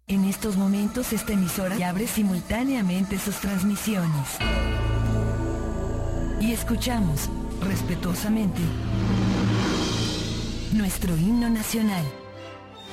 En estos momentos esta emisora abre simultáneamente sus transmisiones. Y escuchamos, respetuosamente, nuestro himno nacional.